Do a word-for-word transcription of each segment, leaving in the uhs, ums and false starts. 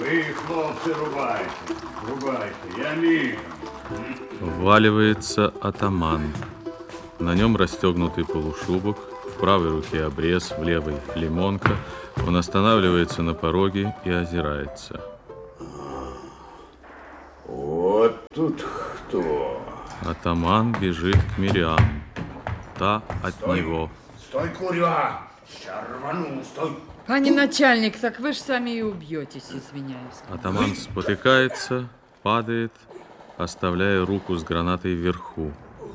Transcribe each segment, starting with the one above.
Ви, хлопцы, рубайте, рубайте, я мигом. Вваливается атаман. На нем расстегнутый полушубок, в правой руке обрез, в левой лимонка. Он останавливается на пороге и озирается. Вот тут кто? Атаман бежит к Мириам. Та от Стой. него. Стой, курва! Ща рвану, стой! Пани начальник, так вы же сами и убьетесь, извиняюсь. Атаман спотыкается, падает, оставляя руку с гранатой вверху.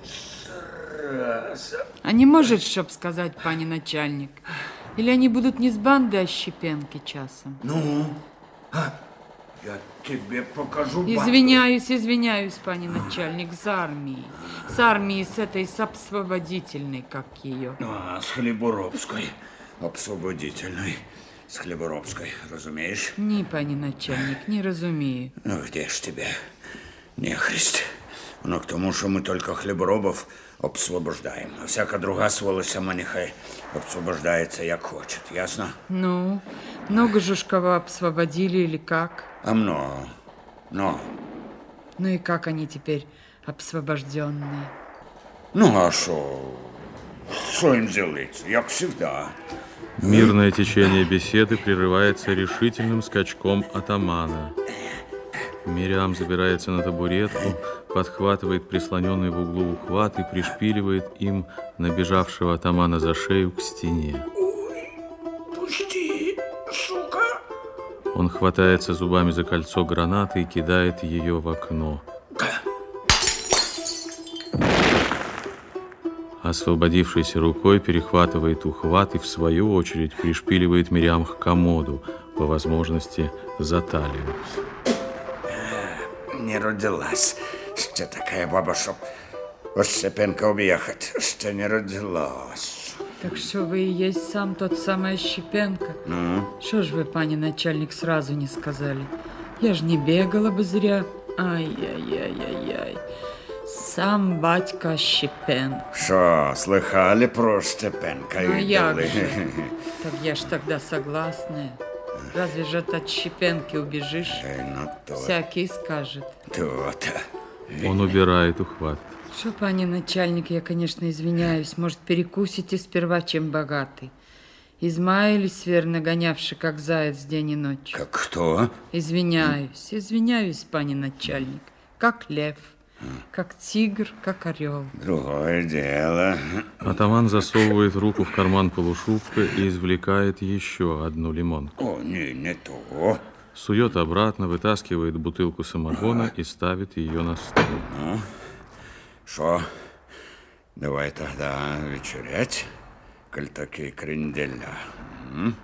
А не может, чтоб сказать, пани начальник? Или они будут не с банды, а с Щепенки часом? Ну, а? Я тебе покажу банду. Извиняюсь, извиняюсь, пани начальник, с армией. С армией, с этой, с обсвободительной, как ее. А, с Хлеборобской. Обсвободительной. С Хлеборобской, разумеешь? Не, пани начальник, не разумею. Ну, где ж тебе, нехрист? Ну, к тому, що ми тільки хліборобів обсвобождаємо. А всяка друга сволочь сама нехай обсвобождається, як хоче. Ясно? Ну, много же уж кого обсвободили или как? А много. Но. Ну и как они теперь обсвобожденные? Ну, а що? Що їм делать? Як всегда. Мирное течение беседы прерывается решительным скачком атамана. Мириам забирается на табуретку, подхватывает прислоненный в углу ухват и пришпиливает им набежавшего атамана за шею к стене. Ой, пусти, сука! Он хватается зубами за кольцо гранаты и кидает ее в окно. Освободившейся рукой перехватывает ухват и, в свою очередь, пришпиливает Мириам к комоду, по возможности за талию. Не родилась ще така баба, щоб ось Щепенка об'їхати. Ще не родилась. Так что вы и есть сам тот самый Щепенко? Ну? Что ж вы, пани начальник, сразу не сказали? Я ж не бегала бы зря. Ай-яй-яй-яй-яй. Сам батька Щепенко. Що, слыхали про Щепенка? А як же? Так я ж тогда согласная. Разве же от Щепенки убежишь? Эй, ну то, Всякий скажет. то-то. Он убирает ухват. Что, пани начальник, я, конечно, извиняюсь. Может, перекусите сперва, чем богатый. Измаились, верно, гонявший, как заяц день и ночь. Как кто? Извиняюсь, извиняюсь, пани начальник. Как лев, как тигр, как орел. Другое дело. Атаман засовывает руку в карман полушубка и извлекает еще одну лимонку. О, не, не то. Сует обратно, вытаскивает бутылку самогона и ставит ее на стол. Ну, что, давай тогда вечерять, коль такие кренделя. М?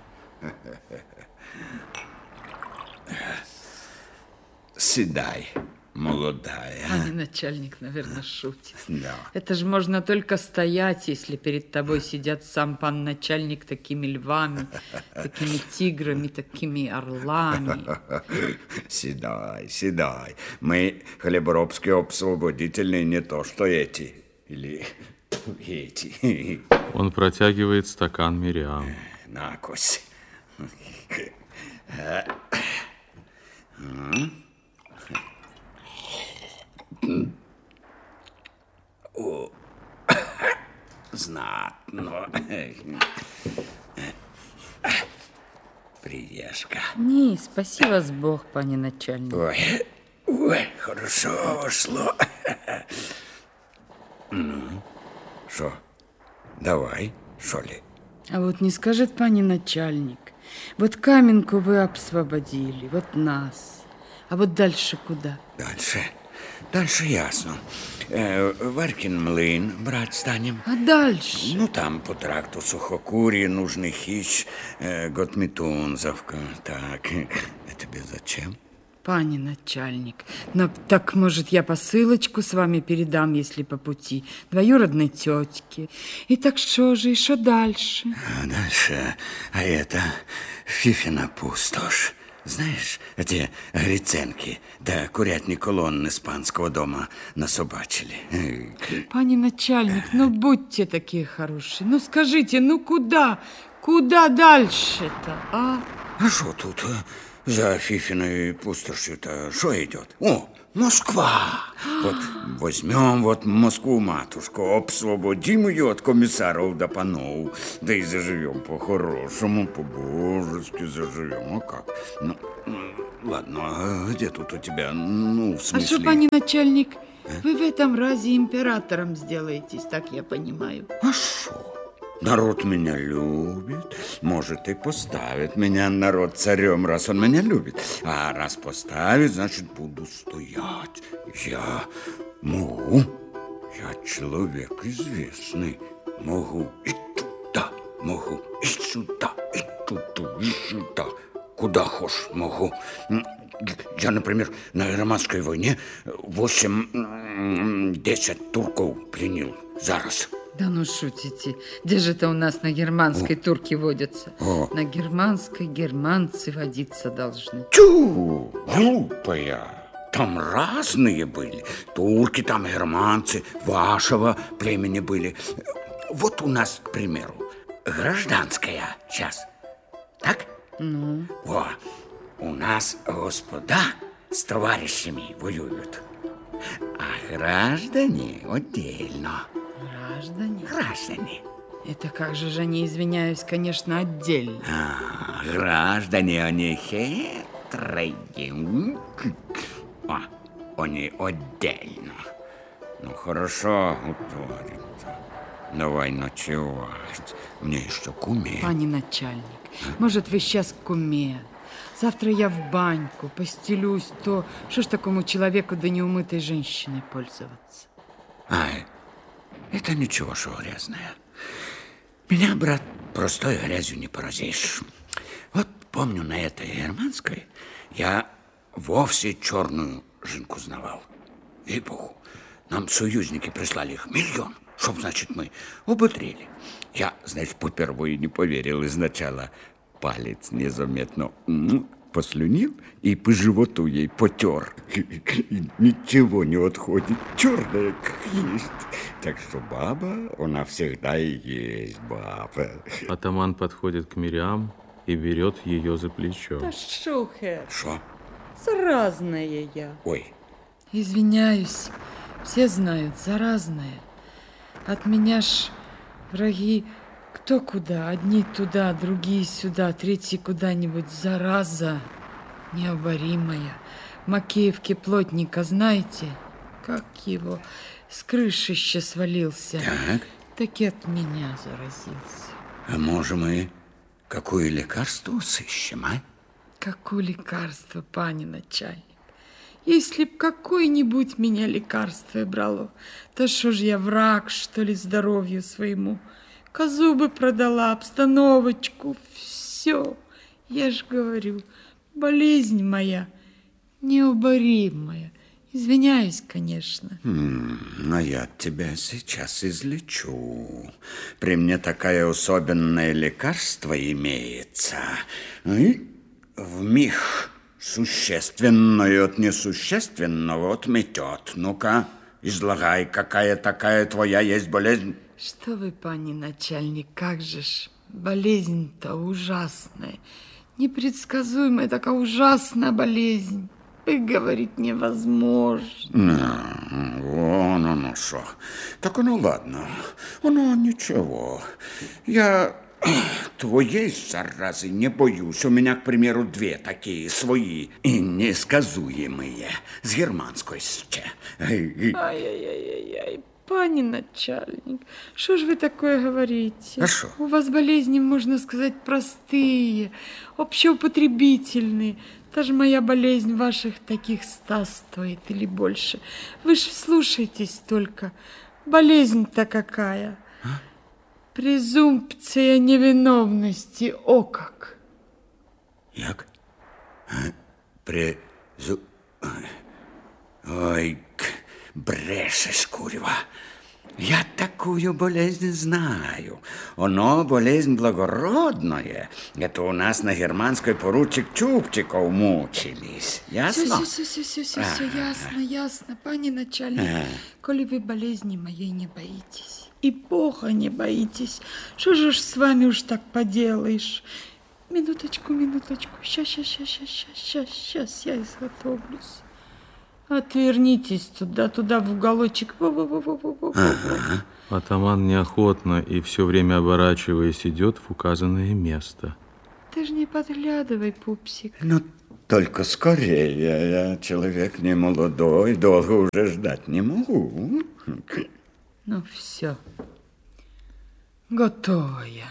Седай, молодая. Пани начальник, наверное, шутит. Да. Это же можно только стоять, если перед тобой сидят сам пан начальник такими львами, такими тиграми, такими орлами. Седай, седай. Мы хлеборобские обсвободительные, не то что эти. Или эти. Он протягивает стакан Мириам. Накось. О, знатно. Приешка. Не, спаси вас Бог, пани начальник. Ой, ой, хорошо вошло. Ну, что, давай, что ли? А вот не скажет пани начальник, вот Каменку вы обсвободили, вот нас, а вот дальше куда? Дальше, дальше ясно. Э, Варькин млын брать станем. А дальше? Ну, там по тракту Сухокурье, Нужный Хищ, э, Готметунзовка. Так, это тебе зачем? Пани начальник, ну так, может, я посылочку с вами передам, если по пути, двоюродной тетке. И так что же, и что дальше? А дальше, а это Фифина пустошь. Знаешь, эти Гриценки, да курятник колонны с панского дома насобачили. Пани начальник, ну будьте такие хорошие, ну скажите, ну куда, куда дальше-то, а? А что тут а? За Фифиной пустошью-то что идет? О, Москва! Вот возьмем вот Москву-матушку, обсвободим ее от комиссаров до панов, да и заживем по-хорошему, по-божески заживем. А как? Ну, ладно, а где тут у тебя, ну, в смысле... А что, пани начальник, вы в этом разе императором сделаетесь, так я понимаю. А что? Народ меня любит, может и поставит меня народ царем, раз он меня любит. А раз поставит, значит, буду стоять. Я могу, я человек известный, могу и туда, могу и сюда, и туда, и сюда. Куда хочешь, могу. Я, например, на Германской войне восемь-десять турков пленил зараз. Да ну шутите, где же это у нас на германской О. турки водятся? О. На германской германцы водиться должны. Тю, глупая, там разные были. Турки, там германцы, вашего племени были. Вот у нас, к примеру, гражданская сейчас, так? Ну? Во, у нас господа с товарищами воюют, а граждане отдельно. Граждане? Граждане. Это как же же, не извиняюсь, конечно, отдельно. А, граждане, они хитрые. А, они отдельно. Ну, хорошо, утворится. Давай ночевать. Мне еще к уме. Пани начальник, а? Может, вы сейчас к уме? Завтра я в баньку постелюсь, то что ж такому человеку да неумытой женщиной пользоваться? Ай. Это ничего, что грязное. Меня, брат, простой грязью не поразишь. Вот помню, на этой германской я вовсе черную жинку знавал. Ей-богу, нам союзники прислали их миллион, чтоб, значит, мы ободрили. Я, значит, попервые не поверил, и сначала палец незаметно послюнил и по животу ей потер. Ничего не отходит, черная как есть. Так что баба, она всегда и есть баба. Атаман подходит к Мириам и берет ее за плечо. Да шухер. Что? Заразная я. Ой. Извиняюсь, все знают, заразная. От меня ж враги кто куда, одни туда, другие сюда, третьи куда-нибудь. Зараза необоримая. В Макеевке плотника, знаете, как его с крыши еще свалился. Так. Так и от меня заразился. А может, мы какое лекарство сыщем, а? Какое лекарство, пани начальник? Если б какое-нибудь меня лекарство брало, то что ж я враг, что ли, здоровью своему? Козу бы продала, обстановочку, все. Я ж говорю, болезнь моя необоримая. Извиняюсь, конечно. М-м, но я тебя сейчас излечу. При мне такое особенное лекарство имеется. И вмиг существенное от несущественного отметет. Ну-ка, излагай, какая такая твоя есть болезнь? Что вы, пани начальник, как же ж, болезнь-то ужасная, непредсказуемая такая ужасная болезнь. Выговорить невозможно. Вон оно что. Так оно ладно, оно ничего. Я твоей заразы не боюсь. У меня, к примеру, две такие свои и несказуемые с германской ще. Ай-яй-яй-яй. Пани начальник, что ж вы такое говорите? А шо? У вас болезни, можно сказать, простые, общеупотребительные. Даже моя болезнь ваших таких ста стоит или больше. Вы ж вслушайтесь только. Болезнь-то какая? А? Презумпция невиновности. О как! Як? Презу... Ой... Брешешь, курва. Я такую болезнь знаю. Оно болезнь благородная. Это у нас на германской поручик Чупчиков мучились. Ясно? Все, все, все, все, все, ясно, ясно. Пани начальник, а. коли вы болезни моей не боитесь, и Бога не боитесь, что же ж с вами уж так поделаешь? Минуточку, минуточку. Сейчас, сейчас, сейчас, сейчас, сейчас, сейчас я изготовлюсь. Отвернитесь туда, туда, в уголочек. Во-во-во-во-во-во. Ага. Атаман неохотно и все время оборачиваясь идет в указанное место. Ты же не подглядывай, пупсик. Ну, только скорее. Я человек не молодой, долго уже ждать не могу. Ну, все. Готово я.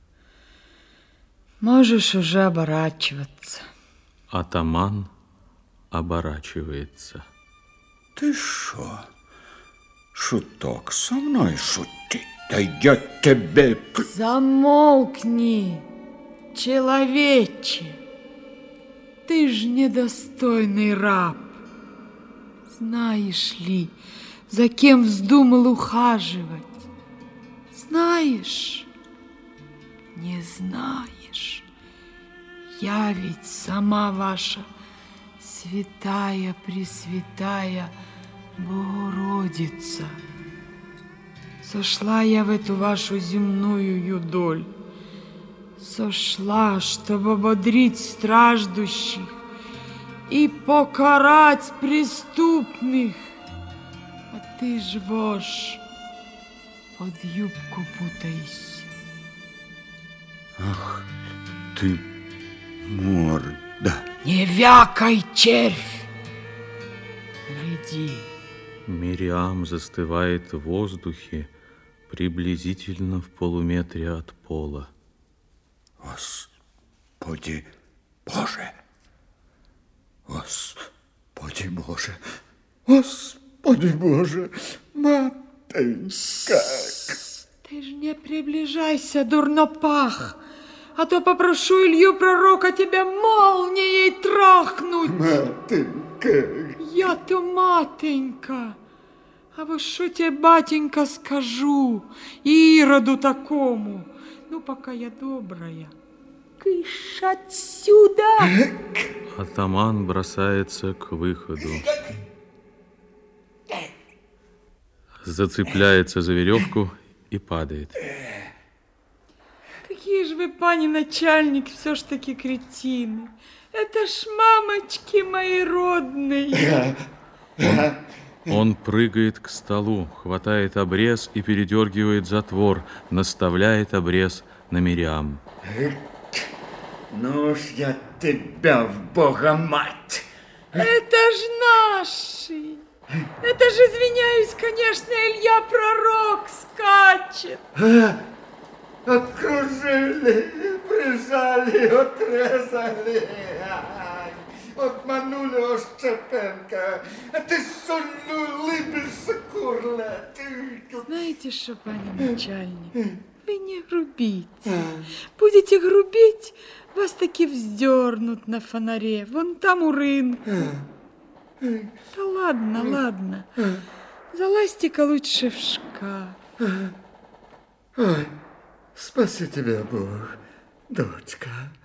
Можешь уже оборачиваться. Атаман оборачивается. Ты шо, шуток со мной шутить? Да я тебе... Замолкни, человече. Ты ж недостойный раб. Знаешь ли, за кем вздумал ухаживать? Знаешь? Не знаешь. Я ведь сама ваша святая, пресвятая Богородица. Сошла я в эту вашу земную юдоль. Сошла, чтобы ободрить страждущих и покарать преступных. А ты ж, вошь, под юбку путайся. Ах ты, морда. Не вякай, червь! Гляди. Мириам застывает в воздухе приблизительно в полуметре от пола. Господи Боже! Господи Боже! Господи Боже! Матенька! Ты ж не приближайся, дурнопах, а то попрошу Илью пророка тебя молнией трахнуть. Матенька! Я-то матенька. А вот что тебе, батенька, скажу Ироду такому? Ну, пока я добрая. Кыш отсюда! Атаман бросается к выходу. Зацепляется за веревку и падает. Какие же вы, пани начальник, все ж таки кретины. Это ж мамочки мои родные. Он прыгает к столу, хватает обрез и передергивает затвор, наставляет обрез на Мириам. Ну уж я тебя в Бога мать! Это ж наши! Это же, извиняюсь, конечно, Илья Пророк скачет! Окружили, прижали, отрезали, обманули Ощепенка. А ты солью лыбишься, курла. Знаете что, пани начальник, вы не грубите. Будете грубить, вас таки вздернут на фонаре, вон там у рынка. Да ладно, ладно, залазьте-ка лучше в шкаф. Ой, спаси тебя, Бог, дочка.